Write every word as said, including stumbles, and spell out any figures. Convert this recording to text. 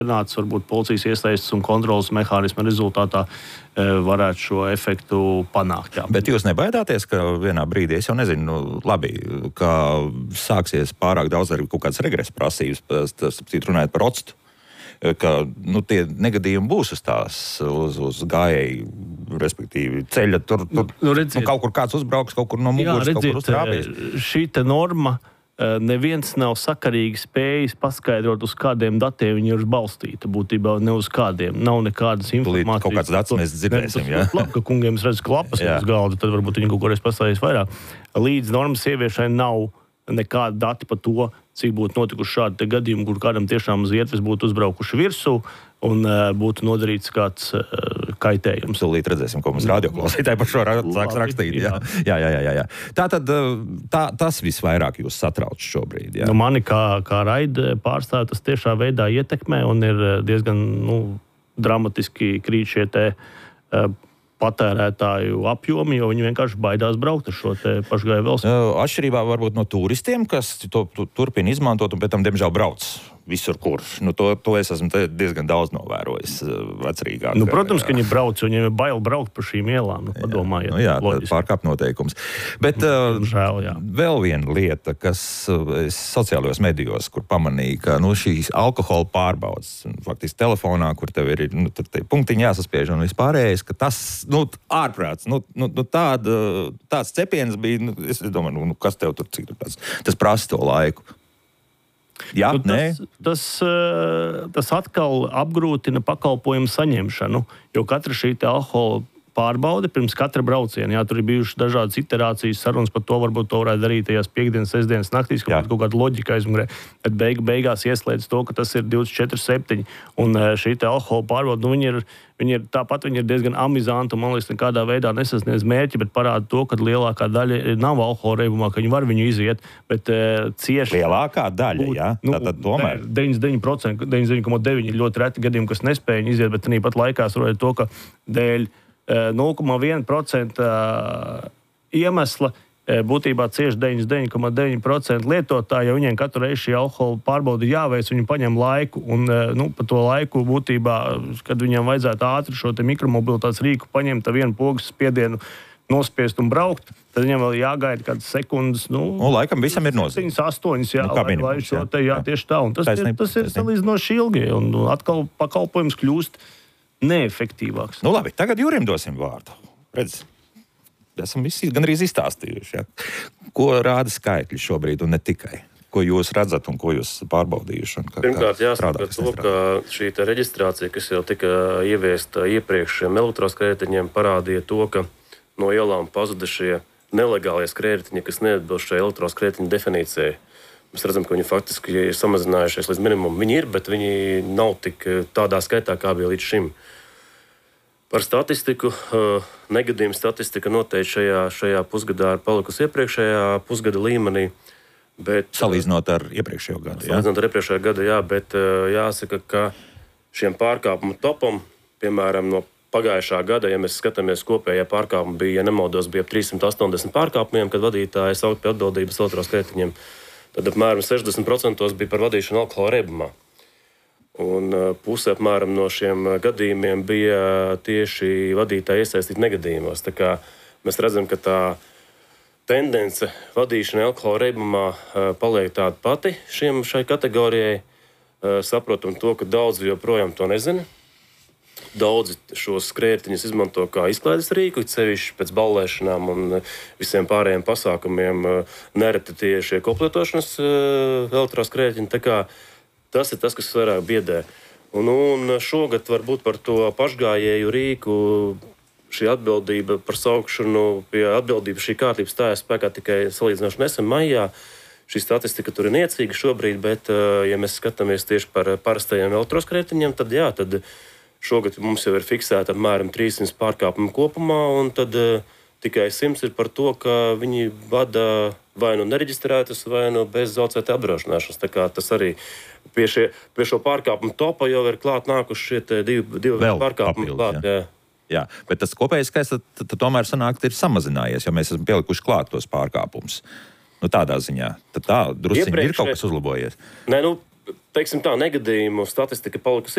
Varbūt policijas iesaistes un kontrolas mehānisma rezultātā varētu šo efektu panākt. Jā. Bet jūs nebaidāties, ka vienā brīdī, es jau nezinu, nu, labi, ka sāksies pārāk daudz arī kaut kādas regresa prasības, tas runājot par octu, ka nu, tie negadījumi būs uz tās, uz, uz gājēju, respektīvi ceļa, tur, tur nu, redziet, nu, kaut kur kāds uzbrauks, kaut kur no muguras, jā, redziet, kaut kur uztrāpies. Šī te norma neviens nav sakarīgi spējis paskaidrot, uz kādiem datiem viņi ir balstīta. Būtībā ne uz kādiem. Nav nekādas informācijas. Kaut kāds dats mēs dzirdēsim, jā. Labi, ka kungiem es redzu klapas uz galda, tad varbūt viņi kaut ko reiz pastāstīs vairāk. Līdz normas ieviešai nav nekāda dati par to, cik būtu notikuši šādi gadījumi, kur kādam tiešām uz ietves būtu uzbraukuši virsū un uh, būtu nodarīts kāds uh, kaitējums. Tūlīt redzēsim, ko mums radioklausītāji par šo sāks rakstīt. Jā, jā, jā. jā, jā. Tā tad tā, tas visvairāk jūs satrauc šobrīd. Jā. Nu, mani kā, kā raida pārstāv tas tiešā veidā ietekmē un ir diezgan nu, dramatiski krīt šie te uh, patērētāju apjomi, jo viņi vienkārši baidās braukt ar šo te pašgāju velosipēdu. Atšķirībā varbūt no turistiem, kas to, to turpina izmantot un pēc tam, diemžēl, brauc visur, kur. Nu, to, to es esmu diezgan daudz novērojis vecrīgāk. Nu, protams, ka viņi brauc, viņiem ir bail braukt pa šīm ielām. Nu, padomājiet. Nu, jā, pārkāpt noteikums. Bet uh, žēl, jā. Vēl viena lieta, kas es sociālajos medijos, kur pamanīju, ka nu, šīs alkohola pārbaudas, faktiski telefonā, kur tev ir nu, punktiņi jāsaspiež un vispārējais, ka tas, nu, ārprāts, nu, nu, tāda, tāds cepiens bija, nu, es domāju, nu, kas tev tur, cik tur tas, tas prasa to laiku. Jā, nu, tas, tas, tas atkal apgrūtina pakalpojumu saņemšanu, jo katra šī te alkohola pārbaude pirms katra brauciena. Jā, tur ir bijušas dažādas iterācijas, sarunas par to, varbūt to varētu darīt tajās piekdienas, sestdienas naktīs, kaut, kaut kāda loģika aizmugurē, bet beig, beigās ieslēdz to, ka tas ir divdesmit četri septiņi, un šī te alkohola pārbaude, nu, viņi ir, viņi ir, tāpat viņi ir diezgan amizanti, un man liekas, nekādā veidā nesasniedz mērķi, bet parāda to, ka lielākā daļa nav alkohola reibumā, ka viņi var viņu iziet, bet uh, cieši... Lielākā daļa, būt, jā? Nu, Tātad tomēr... deviņdesmit deviņi procenti, deviņdesmit deviņi komats deviņi ir ļoti reti gadījumi, kas nespēja viņu iziet, bet tāpat laikā rodot to, ka dēļ nulle komats viens procents iemesla būtībā cieši deviņdesmit deviņi komats deviņi procenti lietotāji, jo viņiem katru reizi šī alkohola pārbaude jāveic, viņi paņem laiku, un nu, pa to laiku būtībā, kad viņiem vajadzētu ātri šo te mikromobilitātes rīku paņemt, vienu pogas spiedienu nospiest un braukt, tad viņam vēl jāgaida kādas sekundes, nu... Nu, laikam visam ir nozīme. septiņas, astoņas, jā, nu, lai, lai šo te, jā, jā, tieši tā, un tas taisnība, ir, tas ir salīdzinoši ilgi, un atkal pakalpojums kļūst neefektīvāks. Nu labi, tagad Jurim dosim vārdu. Redz, esam visi gandrīz izstāstījuši, ja? Ko rāda skaitļi šobrīd un ne tikai? Ko jūs redzat un ko jūs pārbaudījuši? Un kā, Pirmkārt, jāsaka, to, ka šī reģistrācija, kas jau tika ieviesta iepriekš šiem elektroskrētiņiem, parādīja to, ka no ielām pazuda šie nelegālie skrētiņi, kas neatbilst šai elektroskrētiņu definīcijai. Mēs redzam, ka viņi faktiski ir samazinājušies līdz minimumam. Viņi ir, bet viņi nav tik tādā skaitā, kā bija līdz šim. Par statistiku, negadījumu statistika noteikti šajā, šajā pusgadā ir palikusi iepriekšējā pusgada līmenī. Bet, salīdzinot ar iepriekšējo gadu. Salīdzinot ar iepriekšējo gadu, jā, bet jāsaka, ka šiem pārkāpumu topam, piemēram, no pagājušā gada, ja mēs skatāmies kopējā pārkāpuma, bija, ja nemaldos, bija ap trīssimt astoņdesmit pārkāpumiem, kad vadītāji saukt pie atbildības elektroskrētiņiem. Tad apmēram sešdesmit procenti bija par vadīšanu alkohola reibumā. Un puse apmēram no šiem gadījumiem bija tieši vadītāji iesaistīti negadījumos. Tā kā mēs redzam, ka tā tendence vadīšana alkohola reibumā paliek tāda pati šiem, šai kategorijai. Saprotam to, ka daudzi joprojām to nezina. Daudzi šos skrētiņus izmanto kā izklaides rīku, sevišķi pēc ballēšanām un visiem pārējiem pasākumiem. Nereti tie šie koplietošanas elektroskrētiņi. Tā kā tas ir tas, kas vairāk biedē. Un, un šogad varbūt par to pašgājēju rīku šī atbildība par saukšanu pie atbildības šī kārtība stājās spēkā tikai salīdzinoši nesen maijā. Šī statistika tur ir niecīga šobrīd, bet, ja mēs skatāmies tieši par parastajiem elektroskrētiņiem, tad jā, tad šogad mums jau ir fiksēta apmēram trīssimt pārkāpumu kopumā, un tad uh, tikai simts ir par to, ka viņi vada vai nu nereģistrētas, vai nu bez dzelzceļa apdrošināšanas. Tā kā tas arī pie, šie, pie šo pārkāpumu topa jau ir klāt nākuši šie divi, divi pārkāpumi klāt. Jā. Jā, bet tas kopējais skaits tad, tad tomēr sanāk, ir samazinājies, jo mēs esam pielikuši klāt tos pārkāpumus. Nu, tādā ziņā. Tad tā drusciņi ir kaut kas uzlabojies. Nē, nu, teiksim tā, negadījumu statistika palikusi